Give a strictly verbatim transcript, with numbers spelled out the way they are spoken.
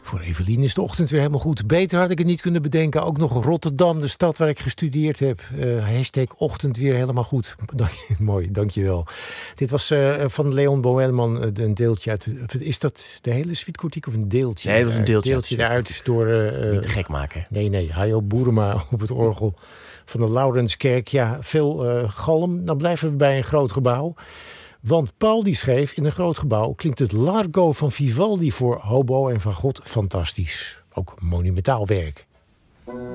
Voor Evelien is de ochtend weer helemaal goed. Beter had ik het niet kunnen bedenken. Ook nog Rotterdam, de stad waar ik gestudeerd heb. Uh, hashtag ochtend weer helemaal goed. Dank, mooi, dankjewel. Dit was uh, van Leon Boelman uh, een deeltje uit... Is dat de hele suitekritiek of een deeltje? Nee, dat was een deeltje. deeltje daaruit is door... Uh, niet te gek maken. Nee, nee. Hajo Boerema op het orgel van de Laurenskerk. Ja, veel uh, galm. Dan blijven we bij een groot gebouw. Want Paul die schreef, in een groot gebouw klinkt het Largo van Vivaldi voor hobo en van God fantastisch. Ook monumentaal werk.